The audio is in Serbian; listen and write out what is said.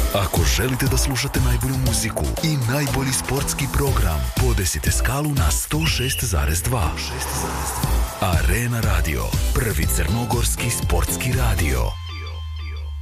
Ako želite da slušate najbolju muziku i najbolji sportski program, podesite skalu na 106,2. Arena Radio, prvi crnogorski sportski radio.